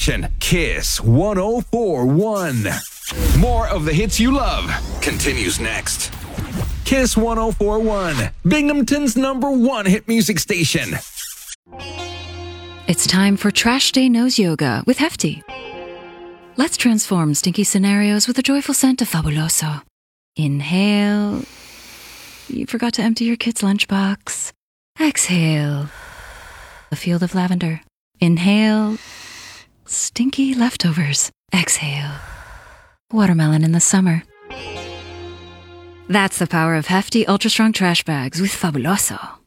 station, Kiss 104.1. More of the hits you love continues next. Kiss 104.1, Binghamton's #1 hit music station. It's time for Trash Day Nose Yoga with Hefty. Let's transform stinky scenarios with a joyful scent of Fabuloso. Inhale. You forgot to empty your kid's lunchbox. Exhale. A field of lavender. Inhale. Stinky leftovers. Exhale. Watermelon in the summer. That's the power of Hefty Ultra Strong Trash Bags with Fabuloso.